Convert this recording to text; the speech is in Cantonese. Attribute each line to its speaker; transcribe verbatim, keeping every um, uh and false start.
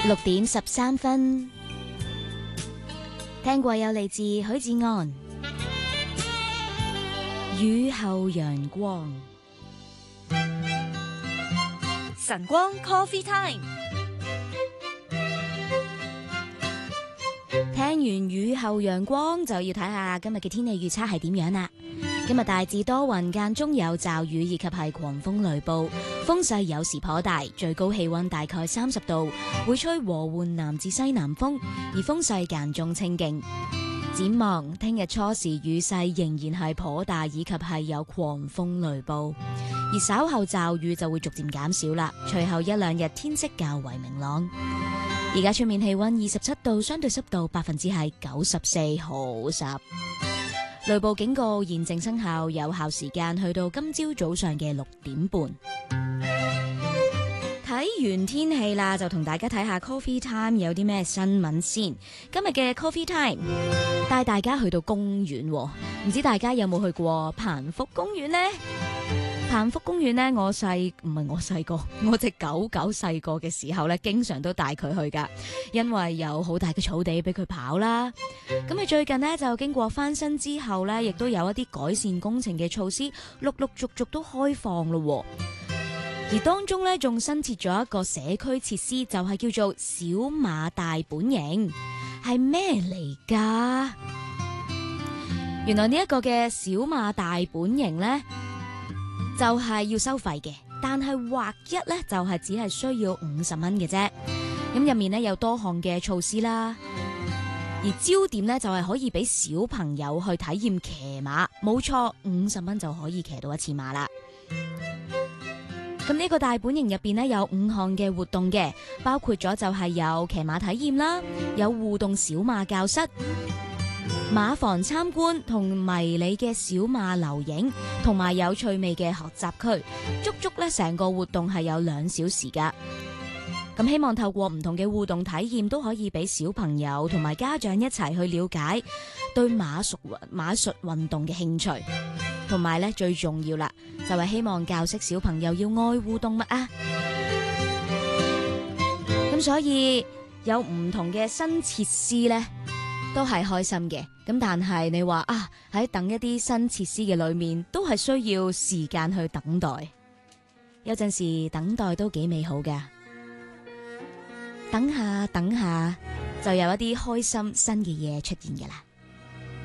Speaker 1: 六點十三分，聽過有嚟自許志安雨後陽光，
Speaker 2: 晨光 Coffee Time。
Speaker 1: 聽完雨後陽光就要睇下今日嘅天氣預測係點樣啦。今日大致多雲，間中有驟雨以及係狂風雷暴，風勢有時頗大，最高氣溫大概三十度，會吹和緩南至西南風，而風勢間中清勁。展望聽日初時雨勢仍然係頗大，以及係有狂風雷暴，而稍後驟雨就會逐漸減少啦。隨後一兩日天色較為明朗。而家出面氣溫二十七度，相對濕度百分之係九十四，好濕。雷暴警告現正生效，有效時間去到今朝早上嘅六點半。睇完天氣啦，就同大家睇下 Coffee Time 有啲咩新聞先。今日嘅 Coffee Time 帶大家去到公園，唔知大家有冇去過彭福公園呢？彭福公園呢，我細唔係我細個，我隻狗狗細個嘅時候呢，經常都帶佢去噶，因為有好大嘅草地俾佢跑啦。咁啊，最近呢，就經過翻新之後呢，亦都有一啲改善工程嘅措施，陸陸續續都開放咯。而當中呢，仲新設咗一個社區設施，就係叫做小馬大本營，係咩嚟㗎？原來呢一個嘅小馬大本營呢，就係要收費嘅，但係劃一咧就係只係需要五十蚊嘅啫。咁入面咧有多項嘅措施啦，而焦點咧就係可以俾小朋友去體驗騎馬，冇錯，五十蚊就可以騎到一次馬啦。咁呢個大本營入邊咧有五項嘅活動嘅，包括咗就係有騎馬體驗啦，有互動小馬教室、馬房參觀同迷你嘅小馬留影，同埋有趣味嘅學習區，足足咧成個活動係有兩小時噶。咁希望透過唔同嘅互動體驗，都可以俾小朋友同埋家長一齊去了解對馬術馬術運動嘅興趣，同埋咧最重要啦，就係希望教識小朋友要愛護動物啊。咁所以有唔同嘅新設施咧，都係開心嘅。咁但係你話啊，喺等一啲新設施嘅裏面，都係需要時間去等待。有陣時等待都幾美好噶，等下等下就有一啲開心新嘅嘢出現噶啦。